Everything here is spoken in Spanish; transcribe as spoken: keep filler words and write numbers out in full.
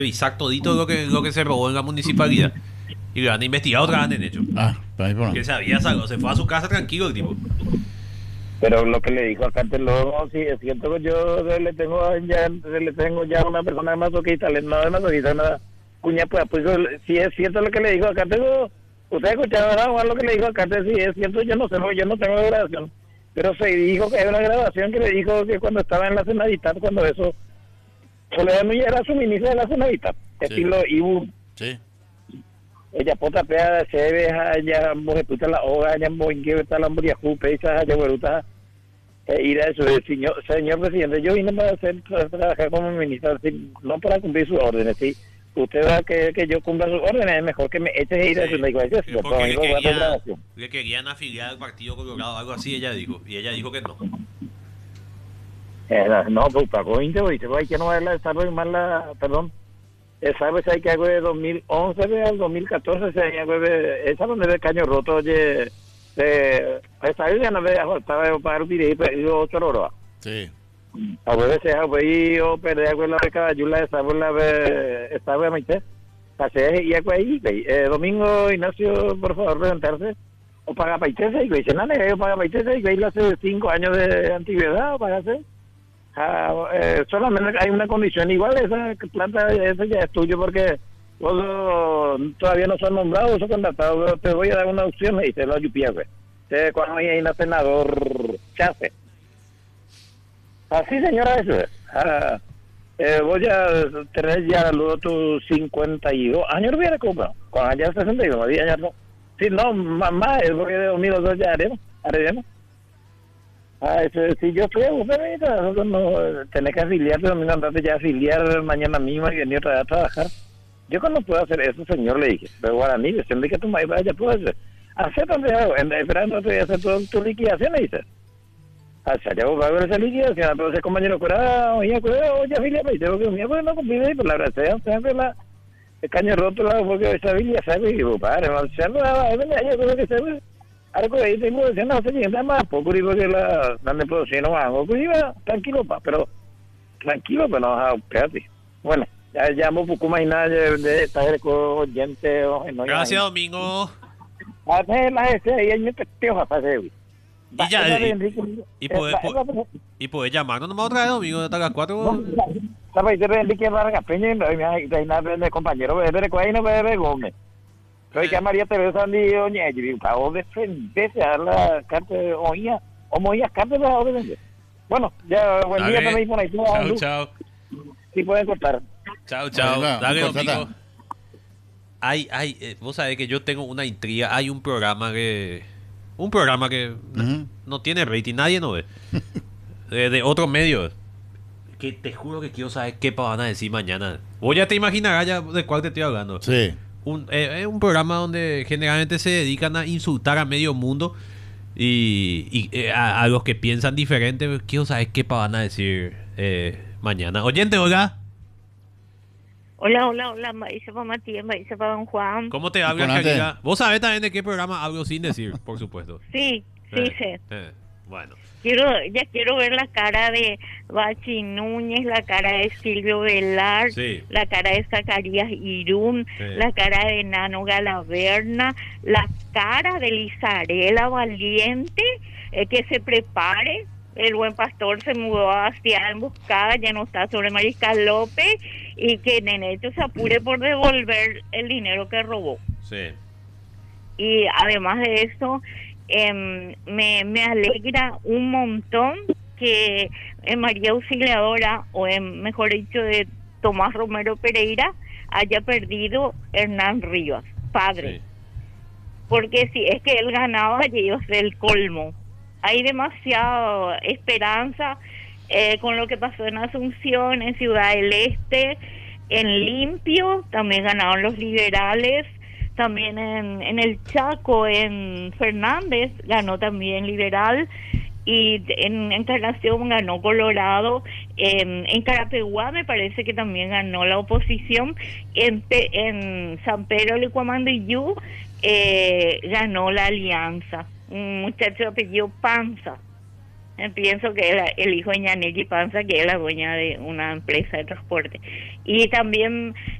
revisar todito lo que, lo que se robó en la municipalidad. Y lo han investigado, otra han hecho. Ah, ahí por Que se había sacado, se fue a su casa tranquilo el tipo. Pero lo que le dijo a Carter luego, sí, es cierto que yo le tengo ya, le tengo ya una persona masoquista, no de masoquista, nada. Cuña, pues, pues, si es cierto lo que le dijo a Carter, usted escuchaba, ¿verdad? Juan, lo que le dijo a Carter, si es cierto, yo no sé, yo no tengo grabación. Pero se dijo que hay una grabación que le dijo que cuando estaba en la Senadita, cuando eso, Soledad Núñez era su ministra de la Senadita, Sí. estilo Ibu. Sí. Ella pota pea se veja ella mojetuta la hoga ella moingue está la moria jupe esa ya gueruta e ir a eso señor señor presidente, yo vine para hacer para trabajar como ministro, sí, no para cumplir sus órdenes. Sí, usted va que, que yo cumpla sus órdenes, es mejor que me eche ir a eso. Le digo, eso Sí, yo porque le, pongo la quería, grabación. le querían afiliar al Partido Colorado, algo así ella dijo. Y ella dijo que no. Eh, no, pues pagó veinte, dice, hay que no va a desarrollar más la, perdón, esa vez hay que hago de dos mil once al dos mil catorce, se hago de, esa donde de caño roto, oye, de, esa vez ya no me estaba para un video y ocho horas. Sí. A veces a ver yo perdí a la de Caballula, estaba la de, estaba a mitad, pasé y hago ahí, eh, Domingo Ignacio, por favor, presentarse, o paga paitese, y dice, no, yo paga paitese, y le hace cinco años de antigüedad, o pagase. Ah, eh, solamente hay una condición igual, esa planta esa ya es tuyo porque vos uh, todavía no se han nombrado, eso contratado, te voy a dar una opción y te lo ayupía, güey. Cuando hay un senador chase. Así, señora, eso es. Ah, eh, voy a tener ya luego tus cincuenta y dos años, hubiera comprado, cuando haya sesenta y dos, ya no. Sí, no, más, más, es porque de dos mil dos ya haremos, haremos. Ah, eso, si yo fui a buscar, nosotros no tenés que afiliarte, domingo andate ya a afiliar mañana mismo y venir otra vez a trabajar. Yo cuando puedo hacer eso, señor, le dije, pero guaraní, siempre que tu maíz vaya, puedo hacer. Hacer donde hago, esperando que hacer tu, tu liquidación, le dice. Hacia allá voy a ver esa liquidación, entonces el compañero curado, oye, curado, oye, afiliame, y tengo que unir, pues no cumplí, pues la verdad, siempre la, el caño roto, la, porque esa afilia, ¿sabes? Y digo, padre, no, se algo, es verdad, yo creo que se ve. Algo de ahí tengo que decir, no, se sienta más poco, digo que la, donde puedo decir, no hago, pues iba tranquilo, pa, pero tranquilo, pero no, ah, espérate. Bueno, ya llamo poco más y nada de, de estar con oyente o no. Gracias, Domingo. A ver, la ese ahí hay te teo a pasar, güey. Y ya, y, y puede, puede, y puede llamarnos nomás otra vez, Domingo, hasta las cuatro. ¿Sabes? Te rendí que Vargas Peña y me nada de compañero, pero que ahí no me ve Gómez. Soy que María Teresa Andy Oña, y digo, ¿para defenderse a la carta de Oña? ¿O Moías carta de la orden? Bueno, ya, buen día también por ahí. Chao, chao. Sí, pueden cortar. Chao, chao. Bueno, Dale, no, Domingo. Hay, hay, eh, vos sabés que yo tengo una intriga. Hay un programa que. Un programa que Uh-huh. no tiene rating, nadie no ve. De, de otro medio. Que te juro que quiero saber qué van a decir mañana. Vos ya te imaginarás ya de cuál te estoy hablando. Sí. Un, eh, es un programa donde generalmente se dedican a insultar a medio mundo y, y eh, a, a los que piensan diferente. Quiero saber qué van a decir eh, mañana. Oyente, hola. Hola, hola, hola, Maísa para Matías, Maísa para Don Juan. ¿Cómo te habla, Conate. Karina? Vos sabés también de qué programa hablo sin decir, por supuesto. Sí, sí, Eh, sé. eh, bueno. Quiero, ya quiero ver la cara de Bachi Núñez, la cara de Silvio Velar, Sí. la cara de Zacarías Irún, Sí. la cara de Nano Galaverna, la cara de Lizarela Valiente, eh, que se prepare. El buen pastor se mudó hacia emboscada, ya no está sobre Mariscal López, y que Nenecho se apure por devolver el dinero que robó. Sí. Y además de eso, eh, me, me alegra un montón que en María Auxiliadora, o en, mejor dicho, de Tomás Romero Pereira, haya perdido Hernán Rivas, padre. Sí. Porque si es que él ganaba, ya iba a ser el colmo. Hay demasiada esperanza eh, con lo que pasó en Asunción, en Ciudad del Este, en Limpio, también ganaron los liberales. También en, en el Chaco, en Fernández, ganó también Liberal. Y en Encarnación ganó Colorado. En, en Carapeguá me parece que también ganó la oposición. En, Pe- en San Pedro Licuamandiyú eh, ganó la Alianza. Un muchacho de apellido Panza. pienso que era el hijo de Ñaneki Panza, que es la dueña de una empresa de transporte. Y también